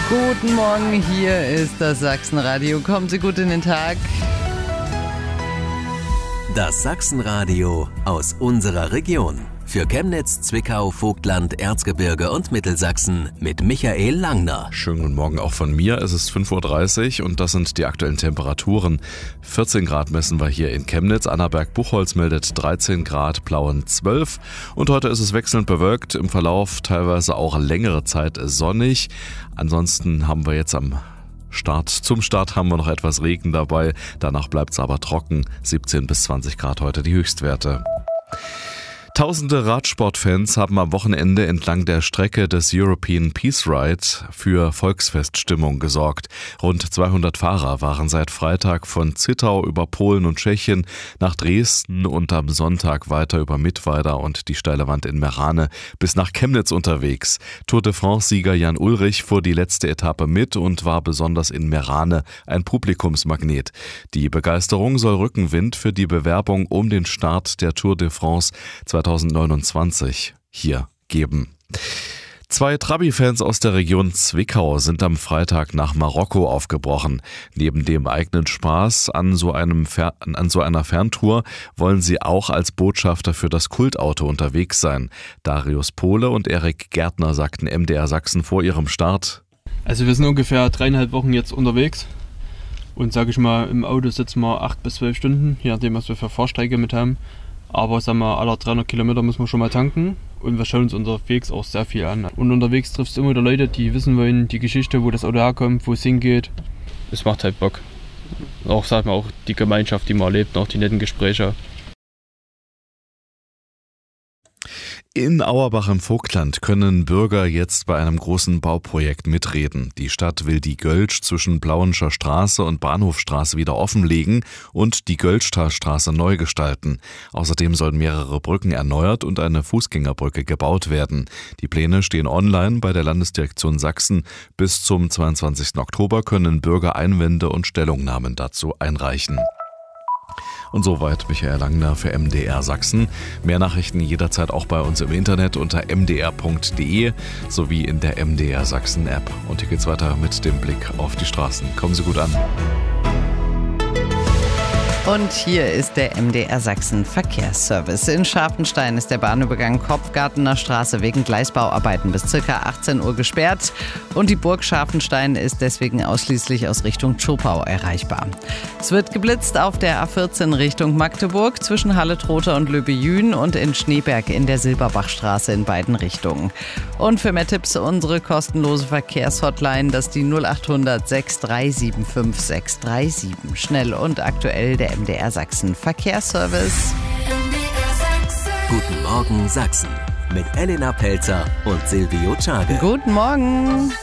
Guten Morgen, hier ist das Sachsenradio. Kommen Sie gut in den Tag. Das Sachsenradio aus unserer Region. Für Chemnitz, Zwickau, Vogtland, Erzgebirge und Mittelsachsen mit Michael Langner. Schönen guten Morgen auch von mir. Es ist 5.30 Uhr und das sind die aktuellen Temperaturen. 14 Grad messen wir hier in Chemnitz. Annaberg-Buchholz meldet 13 Grad, Plauen 12. Und heute ist es wechselnd bewölkt. Im Verlauf teilweise auch längere Zeit sonnig. Ansonsten haben wir jetzt zum Start haben wir noch etwas Regen dabei. Danach bleibt es aber trocken. 17 bis 20 Grad heute die Höchstwerte. Tausende Radsportfans haben am Wochenende entlang der Strecke des European Peace Ride für Volksfeststimmung gesorgt. Rund 200 Fahrer waren seit Freitag von Zittau über Polen und Tschechien nach Dresden und am Sonntag weiter über Mittweida und die steile Wand in Meerane bis nach Chemnitz unterwegs. Tour de France-Sieger Jan Ullrich fuhr die letzte Etappe mit und war besonders in Meerane ein Publikumsmagnet. Die Begeisterung soll Rückenwind für die Bewerbung um den Start der Tour de France 2029 hier geben. 2 Trabi-Fans aus der Region Zwickau sind am Freitag nach Marokko aufgebrochen. Neben dem eigenen Spaß an so einer Ferntour wollen sie auch als Botschafter für das Kultauto unterwegs sein. Darius Pohle und Erik Gärtner sagten MDR Sachsen vor ihrem Start: Also wir sind ungefähr 3,5 Wochen jetzt unterwegs und sage ich mal, im Auto sitzen wir 8 bis 12 Stunden, je nachdem was wir für Fahrstrecke mit haben. Aber sagen wir, alle 300 Kilometer müssen wir schon mal tanken und wir schauen uns unterwegs auch sehr viel an. Und unterwegs triffst du immer wieder Leute, die wissen wollen, die Geschichte, wo das Auto herkommt, wo es hingeht. Es macht halt Bock. Auch, sagen wir, auch die Gemeinschaft, die man erlebt, auch die netten Gespräche. In Auerbach im Vogtland können Bürger jetzt bei einem großen Bauprojekt mitreden. Die Stadt will die Gölsch zwischen Plauenscher Straße und Bahnhofstraße wieder offenlegen und die Gölschtalstraße neu gestalten. Außerdem sollen mehrere Brücken erneuert und eine Fußgängerbrücke gebaut werden. Die Pläne stehen online bei der Landesdirektion Sachsen. Bis zum 22. Oktober können Bürger Einwände und Stellungnahmen dazu einreichen. Und soweit Michael Langner für MDR Sachsen. Mehr Nachrichten jederzeit auch bei uns im Internet unter mdr.de sowie in der MDR Sachsen App. Und hier geht's weiter mit dem Blick auf die Straßen. Kommen Sie gut an. Und hier ist der MDR Sachsen Verkehrsservice. In Scharfenstein ist der Bahnübergang Kopfgartener Straße wegen Gleisbauarbeiten bis ca. 18 Uhr gesperrt. Und die Burg Scharfenstein ist deswegen ausschließlich aus Richtung Zschopau erreichbar. Es wird geblitzt auf der A14 Richtung Magdeburg zwischen Halle-Trotha und Löbejün und in Schneeberg in der Silberbachstraße in beiden Richtungen. Und für mehr Tipps unsere kostenlose Verkehrshotline, das ist die 0800 6375 637. Schnell und aktuell der MDR Sachsen Verkehrsservice. Guten Morgen Sachsen mit Elena Pelzer und Silvio Czage. Guten Morgen.